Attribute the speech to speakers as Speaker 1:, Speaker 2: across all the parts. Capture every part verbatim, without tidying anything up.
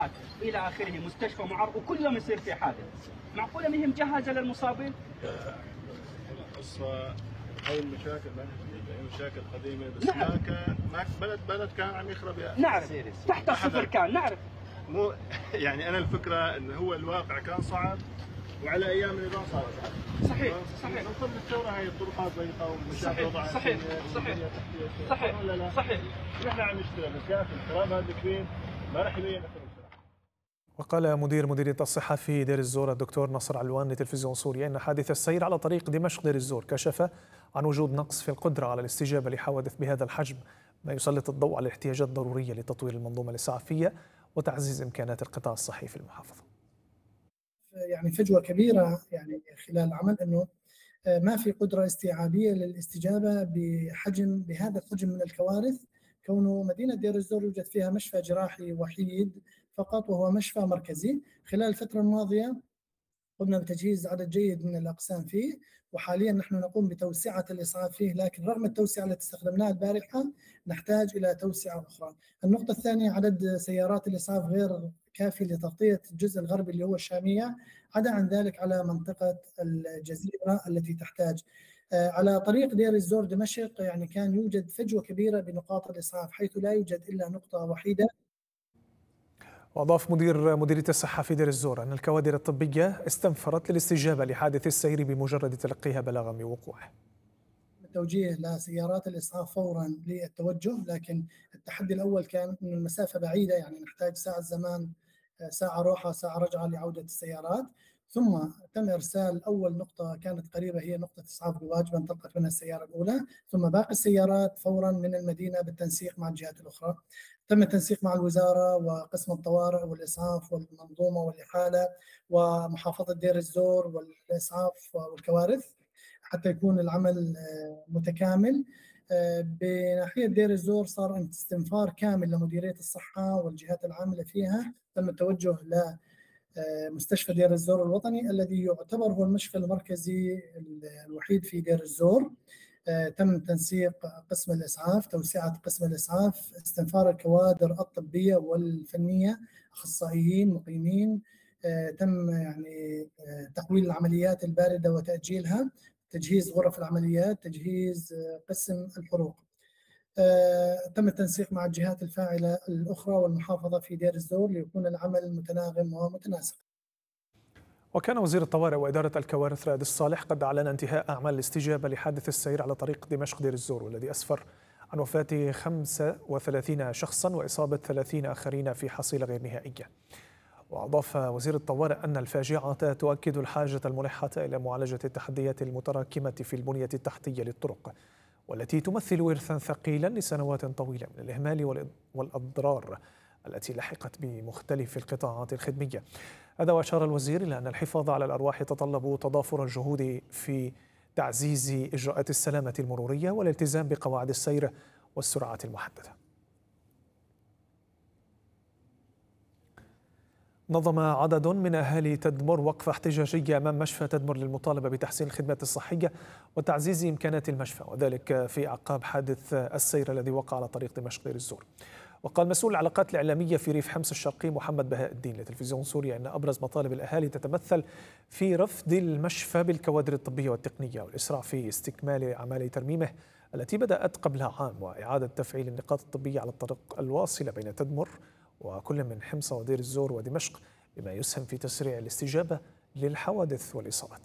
Speaker 1: الى اخره، مستشفى معرض، وكل يوم يصير في حادث. معقوله ما هي مجهزه للمصابين؟
Speaker 2: القصه هاي المشاكل ما هي مشاكل قديمه، بس
Speaker 1: نعم.
Speaker 2: ما كان ما بلد بلد كان عم يخرب يا
Speaker 1: نعرف تحت الصفر كان نعرف.
Speaker 2: مو يعني انا الفكره انه هو الواقع كان صعب، وعلى ايام النظام صار صعب.
Speaker 1: صحيح صحيح.
Speaker 2: من قبل الثوره هاي الطرقات ضيقه والمشاكل وضعها
Speaker 1: صحيح صحيح صحيح
Speaker 2: ولا لا؟
Speaker 1: صحيح.
Speaker 2: نحن عم نشتغل، بس كان الخراب هذا الكبير ما راح يبين اثره.
Speaker 3: وقال مدير مديرية الصحة في دير الزور الدكتور نصر علوان لتلفزيون سوريا إن حادث السير على طريق دمشق دير الزور كشف عن وجود نقص في القدرة على الاستجابة لحوادث بهذا الحجم، ما يسلط الضوء على الاحتياجات الضرورية لتطوير المنظومة الإسعافية وتعزيز إمكانات القطاع الصحي في المحافظة.
Speaker 4: يعني فجوة كبيرة يعني خلال العمل أنه ما في قدرة استيعابية للاستجابة بحجم بهذا الحجم من الكوارث، كونه مدينة دير الزور يوجد فيها مشفى جراحي وحيد فقط وهو مشفى مركزي. خلال الفترة الماضية قمنا بتجهيز عدد جيد من الأقسام فيه، وحاليا نحن نقوم بتوسعة الإسعاف فيه، لكن رغم التوسعة التي استخدمناها البارحة نحتاج إلى توسعة أخرى. النقطة الثانية عدد سيارات الإسعاف غير كافي لتغطية الجزء الغربي اللي هو الشامية، عدا عن ذلك على منطقة الجزيرة التي تحتاج. على طريق دير الزور دمشق يعني كان يوجد فجوة كبيرة بنقاط الإسعاف، حيث لا يوجد إلا نقطة وحيدة.
Speaker 3: وأضاف مدير مديرية الصحة في دير الزور أن الكوادر الطبية استنفرت للاستجابة لحادث السير بمجرد تلقيها بلاغا بوقوعه.
Speaker 4: التوجيه لسيارات الإسعاف فورا للتوجه، لكن التحدي الأول كان أن المسافة بعيدة، يعني نحتاج ساعة زمان، ساعة روحة ساعة رجعة لعودة السيارات. ثم تم إرسال أول نقطة كانت قريبة هي نقطة إسعاف بواجبة انطلقت منها السيارة الأولى، ثم باقي السيارات فورا من المدينة بالتنسيق مع الجهات الأخرى. تم التنسيق مع الوزارة وقسم الطوارئ والإسعاف والمنظومة والإحالة ومحافظة دير الزور والإسعاف والكوارث حتى يكون العمل متكامل. بناحية دير الزور صار استنفار كامل لمديرية الصحة والجهات العاملة فيها، تم التوجه لمستشفى دير الزور الوطني الذي يعتبر هو المشفى المركزي الوحيد في دير الزور. تم تنسيق قسم الإسعاف، توسعة قسم الإسعاف، استنفار الكوادر الطبية والفنية، أخصائيين مقيمين. تم يعني تحويل العمليات الباردة وتأجيلها، تجهيز غرف العمليات، تجهيز قسم الحروق. تم التنسيق مع الجهات الفاعلة الأخرى والمحافظة في دير الزور ليكون العمل متناغم ومتناسق.
Speaker 3: وكان وزير الطوارئ وإدارة الكوارث رائد الصالح قد أعلن انتهاء أعمال الاستجابة لحادث السير على طريق دمشق دير الزور، والذي أسفر عن وفاة خمسة وثلاثين شخصا وإصابة ثلاثين آخرين في حصيلة غير نهائية. وأضاف وزير الطوارئ أن الفاجعة تؤكد الحاجة الملحة إلى معالجة التحديات المتراكمة في البنية التحتية للطرق، والتي تمثل إرثا ثقيلا لسنوات طويلة من الإهمال والأضرار التي لحقت بمختلف القطاعات الخدمية. هذا وأشار الوزير إلى أن الحفاظ على الأرواح يتطلب تضافر الجهود في تعزيز إجراءات السلامة المرورية والالتزام بقواعد السير والسرعات المحددة. نظم عدد من أهالي تدمر وقفة احتجاجية أمام مشفى تدمر للمطالبة بتحسين الخدمات الصحية وتعزيز إمكانات المشفى، وذلك في أعقاب حادث السير الذي وقع على طريق دمشق دير الزور. وقال مسؤول العلاقات الإعلامية في ريف حمص الشرقي محمد بهاء الدين لتلفزيون سوريا أن أبرز مطالب الأهالي تتمثل في رفض المشفى بالكوادر الطبية والتقنية والإسراع في استكمال أعمال ترميمه التي بدأت قبل عام، وإعادة تفعيل النقاط الطبية على الطرق الواصلة بين تدمر وكل من حمص ودير الزور ودمشق، بما يسهم في تسريع الاستجابة للحوادث والإصابات.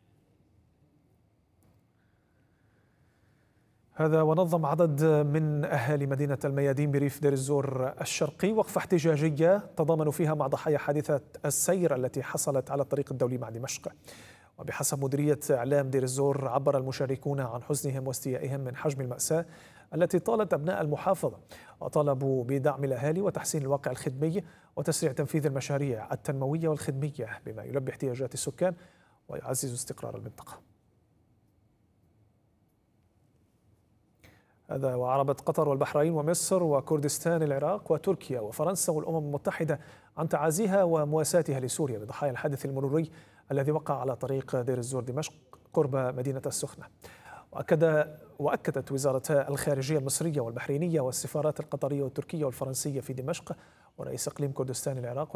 Speaker 3: هذا ونظم عدد من أهالي مدينة الميادين بريف دير الزور الشرقي وقفة احتجاجية تضامنوا فيها مع ضحايا حادثة السير التي حصلت على الطريق الدولي مع دمشق. وبحسب مديرية إعلام دير الزور عبر المشاركون عن حزنهم واستيائهم من حجم المأساة التي طالت أبناء المحافظة، وطالبوا بدعم الأهالي وتحسين الواقع الخدمي وتسريع تنفيذ المشاريع التنموية والخدمية بما يلبي احتياجات السكان ويعزز استقرار المنطقة. هذا وعربت قطر والبحرين ومصر وكردستان العراق وتركيا وفرنسا والأمم المتحدة عن تعازيها ومواساتها لسوريا بضحايا الحادث المروري الذي وقع على طريق دير الزور دمشق قرب مدينة السخنة. وأكد وأكدت وزارتا الخارجية المصرية والبحرينية والسفارات القطرية والتركية والفرنسية في دمشق ورئيس إقليم كردستان العراق